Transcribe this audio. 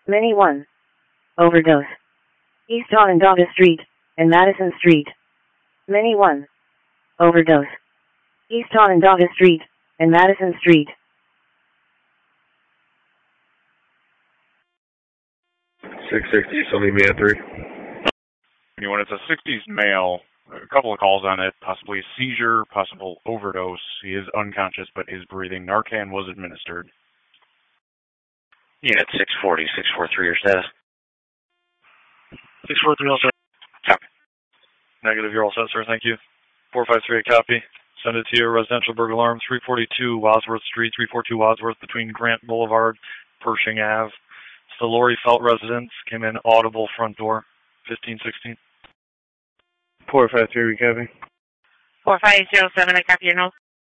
Many 1. Overdose. East Onondaga Street and Madison Street. Many 1. Overdose. East Onondaga Street and Madison Street. 660, somebody man 3. Anyone, it's a 60s male. A couple of calls on it, possibly a seizure, possible overdose. He is unconscious, but is breathing. Narcan was administered. Unit 640, 643, your status? 643, all set. Copy. Negative, you're all set, sir. Thank you. 453, copy. Send it to your residential burglar alarm, 342 Wadsworth Street, 342 Wadsworth, between Grant Boulevard, Pershing Ave. It's the Lori Felt residence. Came in audible front door, 1516. 453, we copy. 4507, I copy your notes.